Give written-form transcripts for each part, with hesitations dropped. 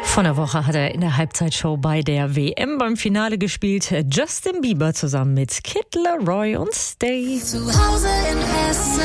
Vor einer Woche hat er in der Halbzeitshow bei der WM beim Finale gespielt. Justin Bieber zusammen mit Kid Laroi und Stay. Zu Hause in Hessen.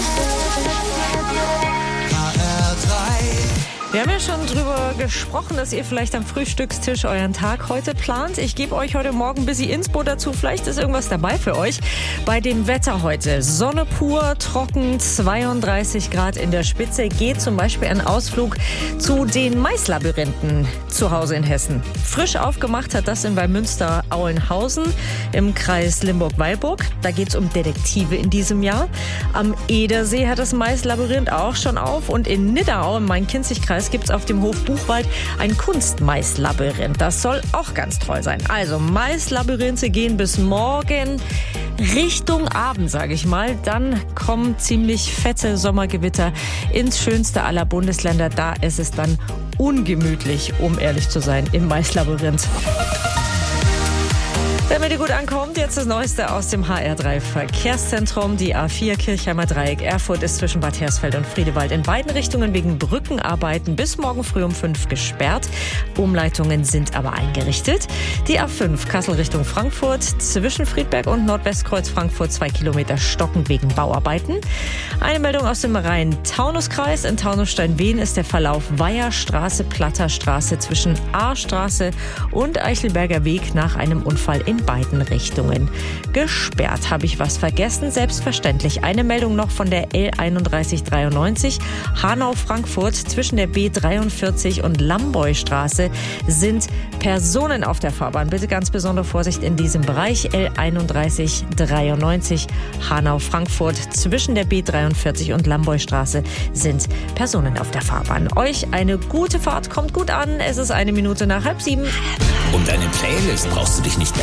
Wir haben ja schon drüber gesprochen, dass ihr vielleicht am Frühstückstisch euren Tag heute plant. Ich gebe euch heute Morgen ein bisschen Inspo dazu. Vielleicht ist irgendwas dabei für euch. Bei dem Wetter heute Sonne pur, trocken, 32 Grad in der Spitze. Geht zum Beispiel ein Ausflug zu den Maislabyrinthen zu Hause in Hessen. Frisch aufgemacht hat das in Weimünster-Aulenhausen im Kreis Limburg-Weilburg. Da geht es um Detektive in diesem Jahr. Am Edersee hat das Maislabyrinth auch schon auf. Und in Nidderau im Main-Kinzig-Kreis gibt es auf dem Hof Buchwald ein Kunstmaislabyrinth. Das soll auch ganz toll sein. Also Maislabyrinthe gehen bis morgen Richtung Abend, sage ich mal. Dann kommen ziemlich fette Sommergewitter ins schönste aller Bundesländer. Da ist es dann ungemütlich, um ehrlich zu sein, im Maislabyrinth. Damit ihr gut ankommt, jetzt das Neueste aus dem HR3 Verkehrszentrum. Die A4 Kirchheimer Dreieck Erfurt ist zwischen Bad Hersfeld und Friedewald in beiden Richtungen wegen Brückenarbeiten bis morgen früh um 5 gesperrt. Umleitungen sind aber eingerichtet. Die A5 Kassel Richtung Frankfurt zwischen Friedberg und Nordwestkreuz Frankfurt 2 Kilometer stockend wegen Bauarbeiten. Eine Meldung aus dem Rhein-Taunus-Kreis. In Taunus-Steinwehen ist der Verlauf Weiherstraße, Platterstraße zwischen A-Straße und Eichelberger Weg nach einem Unfall in beiden Richtungen gesperrt. Habe ich was vergessen? Selbstverständlich. Eine Meldung noch von der L3193 Hanau-Frankfurt zwischen der B43 und Lamboystraße sind Personen auf der Fahrbahn. Bitte ganz besondere Vorsicht in diesem Bereich. L3193 Hanau-Frankfurt zwischen der B43 und Lamboystraße sind Personen auf der Fahrbahn. Euch eine gute Fahrt, kommt gut an. Es ist 1 Minute nach 6:30. Um deine Playlist brauchst du dich nicht